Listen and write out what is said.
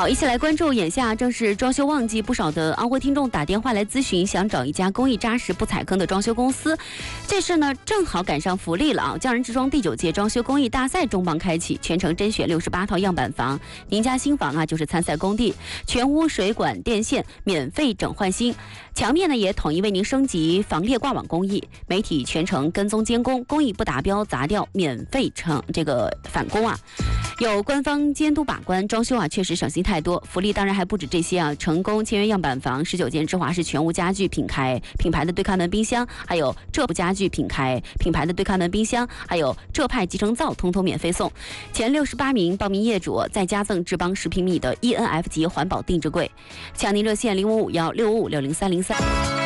好，一起来关注，眼下正是装修旺季，不少的安徽听众打电话来咨询，想找一家工艺扎实、不踩坑的装修公司。这事呢，正好赶上福利了啊！匠人之装第9届装修工艺大赛重磅开启，全程甄选68套样板房，您家新房啊就是参赛工地，全屋水管电线免费整换新，墙面呢也统一为您升级防裂挂网工艺，媒体全程跟踪监工，工艺不达标砸掉免费返工啊！有官方监督把关，装修啊确实省心太多。福利当然还不止这些啊，成功签约样板房19件芝华士全屋家具品牌的对开门冰箱，还有浙布家具品牌的对开门冰箱，还有浙派集成灶，通通免费送。前68名报名业主再加赠智邦10平米的 ENF 级环保定制柜。抢您热线055165560303。